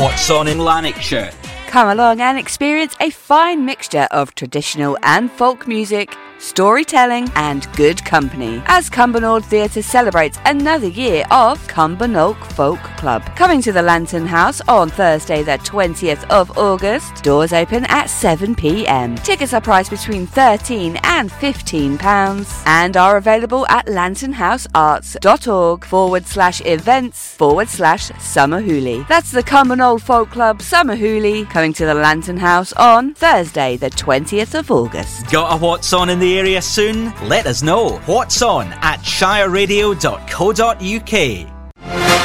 What's On in Lanarkshire? Come along and experience a fine mixture of traditional and folk music, storytelling and good company as Cumbernauld Theatre celebrates another year of Cumbernauld Folk Club. Coming to the Lantern House on Thursday the 20th of August. Doors open at 7 p.m. Tickets are priced between £13 and £15 and are available at lanternhousearts.org/events/Summer Hoolie. That's the Cumbernauld Folk Club Summer Hoolie coming to the Lantern House on Thursday the 20th of August. Got a What's On in the area soon? Let us know. What's On at shireradio.co.uk.